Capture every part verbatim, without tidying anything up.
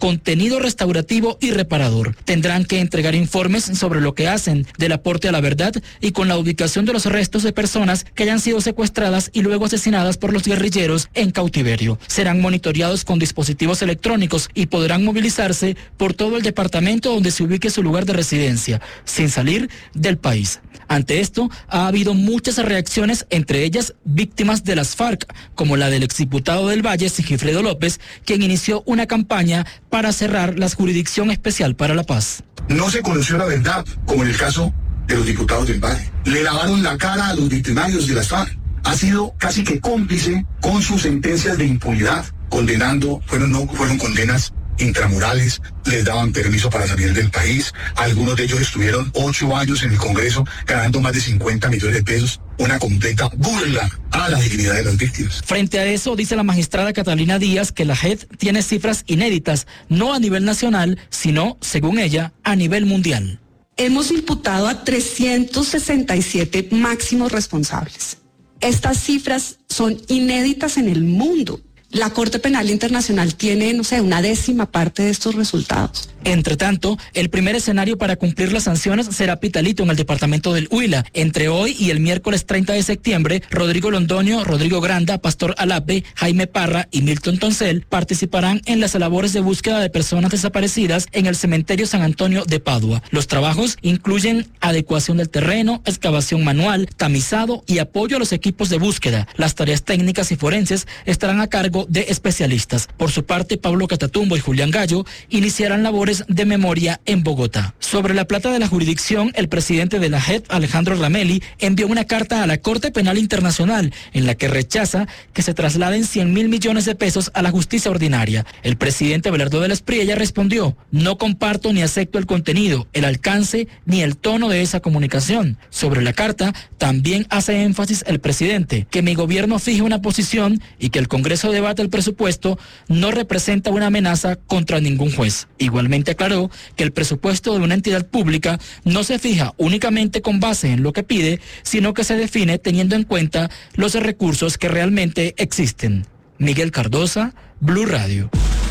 contenido restaurativo y reparador. Tendrán que entregar informes sobre lo que hacen del aporte a la verdad y con la ubicación de los restos de personas que hayan sido secuestradas y luego asesinadas por los guerrilleros en cautiverio. Serán monitoreados con dispositivos electrónicos y podrán movilizarse por todo el departamento donde se ubique su lugar de residencia, sin salir del país. Ante esto, ha habido muchas reacciones, entre ellas víctimas de las FARC, como la del exdiputado del Valle, Sigifredo López, quien inició una campaña para cerrar la Jurisdicción Especial para la Paz. No se conoció la verdad, como en el caso de los diputados del Valle. Le lavaron la cara a los victimarios de las FARC. Ha sido casi que cómplice con sus sentencias de impunidad, condenando, fueron, no, fueron condenas intramurales, les daban permiso para salir del país. Algunos de ellos estuvieron ocho años en el Congreso ganando más de cincuenta millones de pesos. Una completa burla a la dignidad de las víctimas. Frente a eso, dice la magistrada Catalina Díaz que la J E D tiene cifras inéditas, no a nivel nacional, sino, según ella, a nivel mundial. Hemos imputado a trescientos sesenta y siete máximos responsables. Estas cifras son inéditas en el mundo. La Corte Penal Internacional tiene, no sé, una décima parte de estos resultados. Entre tanto, el primer escenario para cumplir las sanciones será Pitalito, en el departamento del Huila. Entre hoy y el miércoles treinta de septiembre, Rodrigo Londoño, Rodrigo Granda, Pastor Alape, Jaime Parra y Milton Toncel participarán en las labores de búsqueda de personas desaparecidas en el cementerio San Antonio de Padua. Los trabajos incluyen adecuación del terreno, excavación manual, tamizado y apoyo a los equipos de búsqueda. Las tareas técnicas y forenses estarán a cargo de especialistas. Por su parte, Pablo Catatumbo y Julián Gallo iniciarán labores de memoria en Bogotá. Sobre la plata de la jurisdicción, el presidente de la J E D, Alejandro Ramelli, envió una carta a la Corte Penal Internacional en la que rechaza que se trasladen cien mil millones de pesos a la justicia ordinaria. El presidente Belardo de la Espriella respondió: no comparto ni acepto el contenido, el alcance ni el tono de esa comunicación. Sobre la carta, también hace énfasis el presidente que mi gobierno fije una posición y que el Congreso debate el presupuesto no representa una amenaza contra ningún juez. Igualmente aclaró que el presupuesto de una entidad pública no se fija únicamente con base en lo que pide, sino que se define teniendo en cuenta los recursos que realmente existen. Miguel Cardosa, Blue Radio.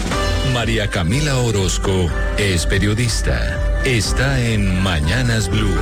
María Camila Orozco es periodista. Está en Mañanas Blue.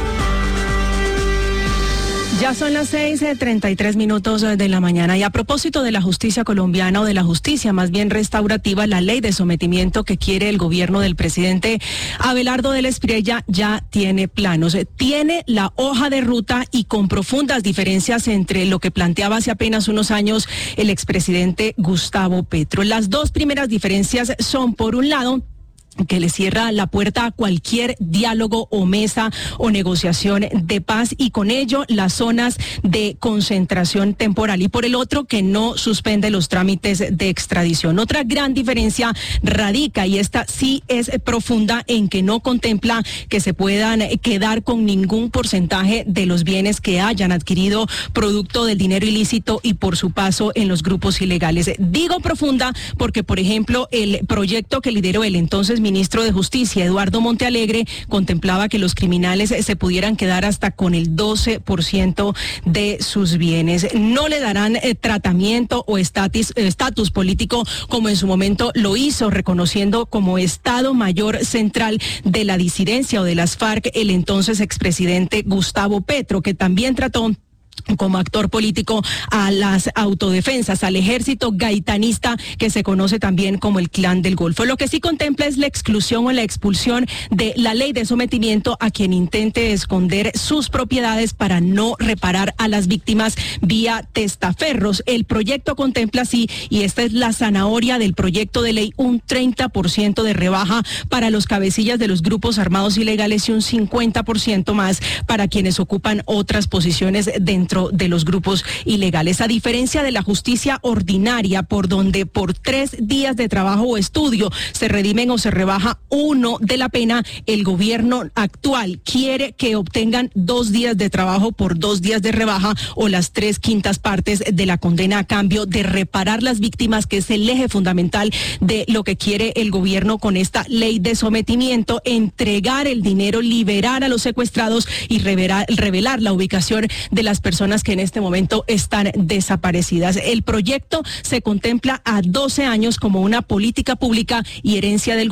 Ya son las seis treinta y tres minutos de la mañana y a propósito de la justicia colombiana o de la justicia más bien restaurativa, la ley de sometimiento que quiere el gobierno del presidente Abelardo de la Espriella ya tiene planos, tiene la hoja de ruta y con profundas diferencias entre lo que planteaba hace apenas unos años el expresidente Gustavo Petro. Las dos primeras diferencias son, por un lado, que le cierra la puerta a cualquier diálogo o mesa o negociación de paz y con ello las zonas de concentración temporal, y por el otro que no suspende los trámites de extradición. Otra gran diferencia radica, y esta sí es profunda, en que no contempla que se puedan quedar con ningún porcentaje de los bienes que hayan adquirido producto del dinero ilícito y por su paso en los grupos ilegales. Digo profunda porque, por ejemplo, el proyecto que lideró el entonces ministro de Justicia, Eduardo Montealegre, contemplaba que los criminales se pudieran quedar hasta con el doce por ciento de sus bienes. No le darán eh, tratamiento o estatus, estatus político como en su momento lo hizo, reconociendo como Estado Mayor Central de la disidencia o de las FARC el entonces expresidente Gustavo Petro, que también trató como actor político a las autodefensas, al ejército gaitanista que se conoce también como el Clan del Golfo. Lo que sí contempla es la exclusión o la expulsión de la ley de sometimiento a quien intente esconder sus propiedades para no reparar a las víctimas vía testaferros. El proyecto contempla así, y esta es la zanahoria del proyecto de ley, un treinta por ciento de rebaja para los cabecillas de los grupos armados ilegales y un cincuenta por ciento más para quienes ocupan otras posiciones dentro de los grupos ilegales. A diferencia de la justicia ordinaria, por donde por tres días de trabajo o estudio se redimen o se rebaja uno de la pena, el gobierno actual quiere que obtengan dos días de trabajo por dos días de rebaja o las tres quintas partes de la condena a cambio de reparar las víctimas, que es el eje fundamental de lo que quiere el gobierno con esta ley de sometimiento: entregar el dinero, liberar a los secuestrados y revelar, revelar la ubicación de las personas personas que en este momento están desaparecidas. El proyecto se contempla a doce años como una política pública y herencia del